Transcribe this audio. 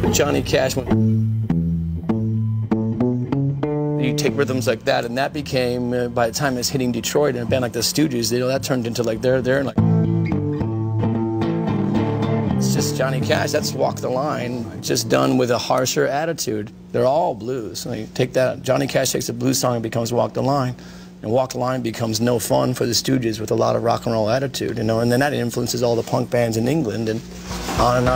Johnny Cash, you take rhythms like that, and that became, by the time it's hitting Detroit and a band like the Stooges, you know, that turned into like they're like, it's just Johnny Cash. That's Walk the Line, just done with a harsher attitude. They're all blues. So you take that, Johnny Cash takes a blues song and becomes Walk the Line, and Walk the Line becomes No Fun for the Stooges with a lot of rock and roll attitude, you know, and then that influences all the punk bands in England, and on and on.